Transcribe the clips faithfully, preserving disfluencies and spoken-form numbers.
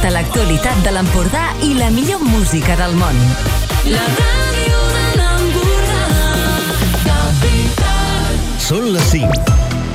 Tota l'actualitat de l'Empordà i la millor música del món. La ràdio de l'Empordà, Capital. Són les cinc.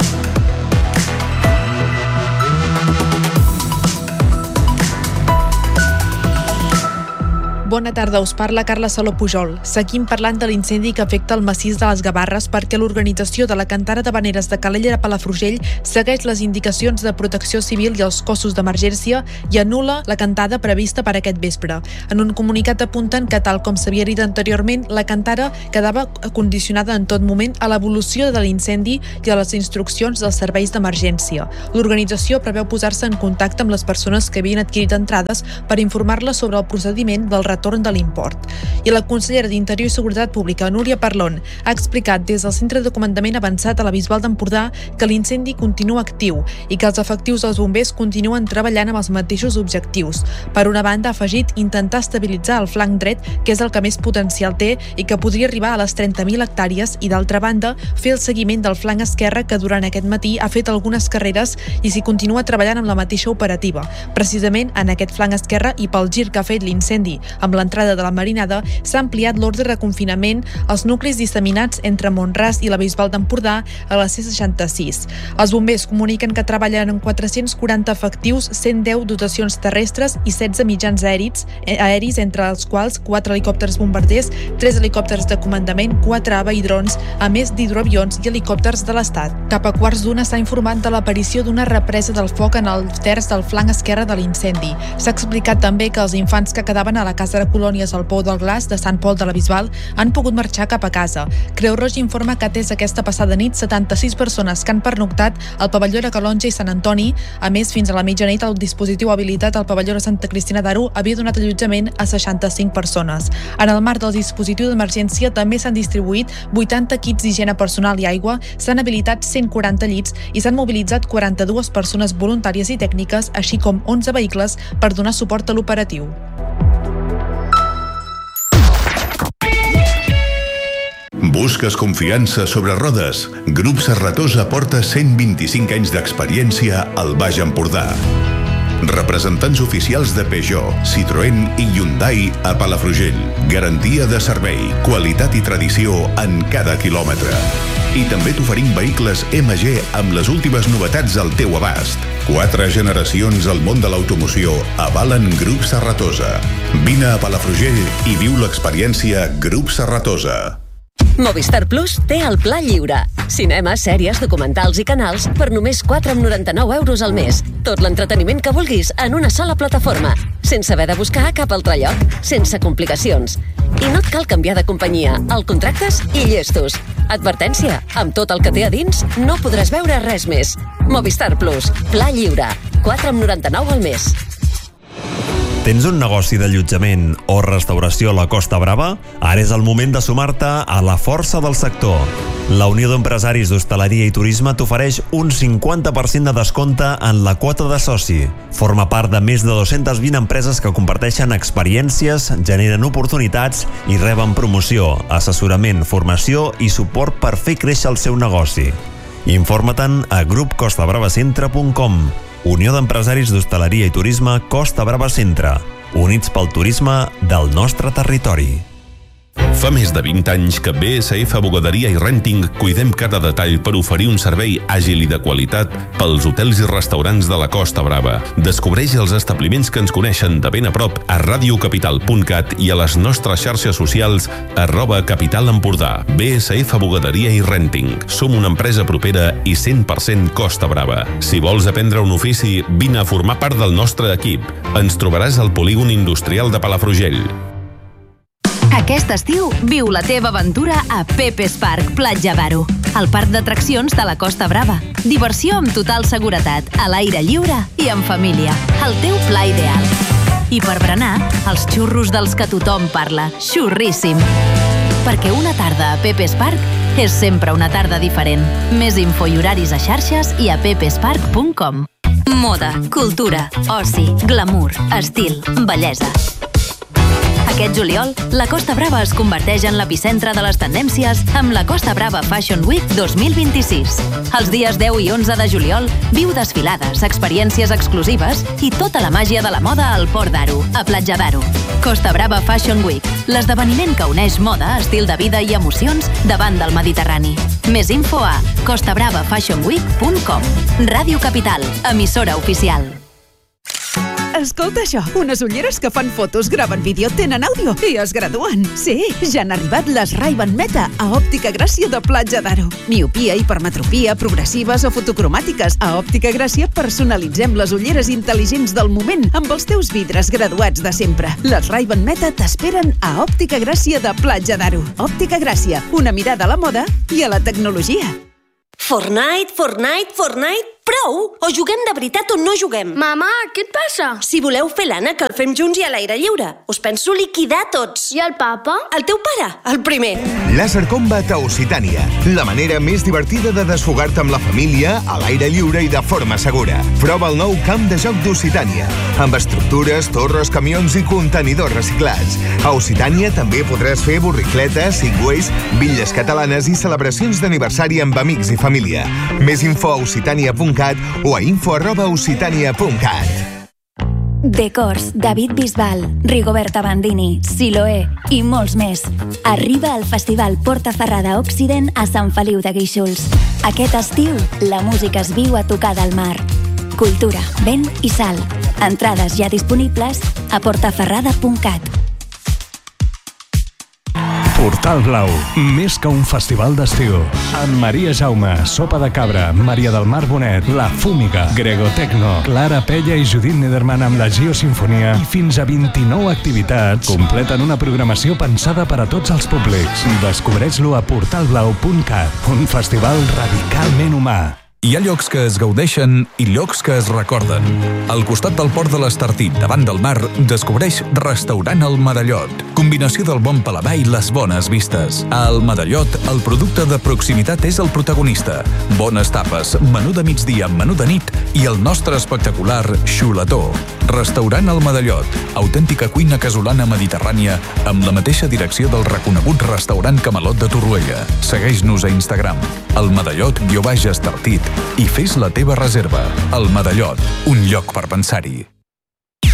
Bona tarda, us parla Carla Saló Pujol. Seguim parlant de l'incendi que afecta el massís de les Gavarres perquè l'organització de la Cantara d'Havaneres de Calella de Palafrugell segueix les indicacions de protecció civil i els cossos d'emergència i anul·la la cantada prevista per aquest vespre. En un comunicat apunten que, tal com s'havia dit anteriorment, la Cantara quedava condicionada en tot moment a l'evolució de l'incendi i a les instruccions dels serveis d'emergència. L'organització preveu posar-se en contacte amb les persones que havien adquirit entrades per informar-les sobre el procediment del retorn de l'import. I la consellera d'Interior i Seguretat Pública, Núria Parlon, ha explicat des del Centre de Comandament Avançat a la Bisbal d'Empordà que l'incendi continua actiu i que els efectius dels bombers continuen treballant amb els mateixos objectius. Per una banda, ha afegit intentar estabilitzar el flanc dret, que és el que més potencial té i que podria arribar a les trenta mil hectàrees, i d'altra banda, fer el seguiment del flanc esquerre, que durant aquest matí ha fet algunes carreres i s'hi continua treballant amb la mateixa operativa. Precisament en aquest flanc esquerre i pel gir que ha fet l'incendi amb l'entrada de la Marinada, s'ha ampliat l'ordre de confinament als nuclis disseminats entre Montràs i la Bisbal d'Empordà a la C seixanta-sis. Els bombers comuniquen que treballen en quatre-cents quaranta efectius, cent deu dotacions terrestres i setze mitjans aèris, aèris entre els quals quatre helicòpters bombarders, tres helicòpters de comandament, quatre A V A i drons, a més d'hidroavions i helicòpters de l'Estat. Cap a quarts d'una s'ha informat de l'aparició d'una represa del foc en el terç del flanc esquerre de l'incendi. S'ha explicat també que els infants que quedaven a la casa de colònies al Pou del Glaç de Sant Pol de la Bisbal han pogut marxar cap a casa. Creu Roja informa que atès aquesta passada nit, setanta-sis persones que han pernoctat al pavelló de Calonja i Sant Antoni. A més, fins a la mitjanit, el dispositiu habilitat al pavelló de Santa Cristina d'Aro havia donat allotjament a seixanta-cinc persones. En el marc del dispositiu d'emergència també s'han distribuït vuitanta kits d'higiene personal i aigua, s'han habilitat cent quaranta llits i s'han mobilitzat quaranta-dues persones voluntàries i tècniques, així com onze vehicles per donar suport a l'operatiu. Busques confiança sobre rodes? Grup Serratosa porta cent vint-i-cinc anys d'experiència al Baix Empordà. Representants oficials de Peugeot, Citroën i Hyundai a Palafrugell. Garantia de servei, qualitat i tradició en cada quilòmetre. I també t'oferim vehicles M G amb les últimes novetats al teu abast. Quatre generacions al món de l'automoció avalen Grup Serratosa. Vine a Palafrugell i viu l'experiència Grup Serratosa. Movistar Plus té el Pla Lliure. Cinema, sèries, documentals i canals per només quatre coma noranta-nou euros al mes. Tot l'entreteniment que vulguis en una sola plataforma, sense haver de buscar a cap altre lloc, sense complicacions. I no et cal canviar de companyia, el contractes i llestos. Advertència, amb tot el que té a dins no podràs veure res més. Movistar Plus, Pla Lliure, quatre coma noranta-nou al mes. Tens un negoci d'allotjament o restauració a la Costa Brava? Ara és el moment de sumar-te a la força del sector. La Unió d'Empresaris d'Hostaleria i Turisme t'ofereix un cinquanta per cent de descompte en la quota de soci. Forma part de més de dues-centes vint empreses que comparteixen experiències, generen oportunitats i reben promoció, assessorament, formació i suport per fer créixer el seu negoci. Informa-te'n a grup costa brava centre punt com. Unió d'Empresaris d'Hostaleria i Turisme Costa Brava Centre. Units pel turisme del nostre territori. Fa més de vint anys que B S F Bugaderia i Renting cuidem cada detall per oferir un servei àgil i de qualitat pels hotels i restaurants de la Costa Brava. Descobreix els establiments que ens coneixen de ben a prop a radio capital punt cat i a les nostres xarxes socials arroba Capital Empordà. B S F Bugaderia i Renting. Som una empresa propera i cent per cent Costa Brava. Si vols aprendre un ofici, vine a formar part del nostre equip. Ens trobaràs al polígon industrial de Palafrugell. Aquest estiu viu la teva aventura a Pepes Park Platja d'Aro, el parc d'atraccions de la Costa Brava. Diversió amb total seguretat, a l'aire lliure i en família. El teu pla ideal. I per berenar, els xurros dels que tothom parla. Xurríssim! Perquè una tarda a Pepes Park és sempre una tarda diferent. Més info i horaris a xarxes i a pepespark punt com. Moda, cultura, oci, glamour, estil, bellesa. Aquest juliol, la Costa Brava es converteix en l'epicentre de les tendències amb la Costa Brava Fashion Week dos mil vint-i-sis. Els dies deu i onze de juliol, viu desfilades, experiències exclusives i tota la màgia de la moda al Port d'Aro, a Platja d'Aro. Costa Brava Fashion Week, l'esdeveniment que uneix moda, estil de vida i emocions davant del Mediterrani. Més info a costa brava fashion week punt com. Ràdio Capital, emissora oficial. Escolta això, unes ulleres que fan fotos, graven vídeo, tenen àudio i es graduen. Sí, ja han arribat les Ray-Ban Meta a Òptica Gràcia de Platja d'Aro. Miopia, hipermetropia, progressives o fotocromàtiques. A Òptica Gràcia personalitzem les ulleres intel·ligents del moment amb els teus vidres graduats de sempre. Les Ray-Ban Meta t'esperen a Òptica Gràcia de Platja d'Aro. Òptica Gràcia, una mirada a la moda i a la tecnologia. Fortnite, Fortnite, Fortnite... Prou! O juguem de veritat o no juguem. Mama, què et passa? Si voleu fer l'Anna, que el fem junts i a l'aire lliure. Us penso liquidar tots. I el papa? El teu pare, el primer. Laser Combat a Occitània. La manera més divertida de desfogar-te amb la família, a l'aire lliure i de forma segura. Prova el nou camp de joc d'Occitània, amb estructures, torres, camions i contenidors reciclats. A Occitània també podràs fer borricletes, segways, bitlles catalanes i celebracions d'aniversari amb amics i família. Més info a occitània punt cat o a info arroba occitània punt cat. Decors, David Bisbal, Rigoberta Bandini, Siloé i molts més. Arriba al Festival Portaferrada Occident a Sant Feliu de Guíxols. Aquest estiu, la música es viu a tocar del mar. Cultura, vent i sal. Entrades ja disponibles a portaferrada punt cat. Portal Blau, més que un festival d'estiu. Amb Maria Jaume, Sopa de Cabra, Maria del Mar Bonet, La Fúmiga, Gregotecno, Clara Pella i Judit Nederman amb la Geosinfonia i fins a vint-i-nou activitats completen una programació pensada per a tots els públics. Descobreix-lo a portal blau punt cat, un festival radicalment humà. Hi ha llocs que es gaudeixen i llocs que es recorden. Al costat del port de l'Estartit, davant del mar, descobreix Restaurant El Medallot. Combinació del bon paladar i les bones vistes. A El Medallot, el producte de proximitat és el protagonista. Bones tapes, menú de migdia, menú de nit i el nostre espectacular xuletó. Restaurant El Medallot, autèntica cuina casolana mediterrània amb la mateixa direcció del reconegut restaurant Camelot de Torroella. Segueix-nos a Instagram, El Medallot guió baix Estartit, i fes la teva reserva. El Medallot, un lloc per pensar-hi.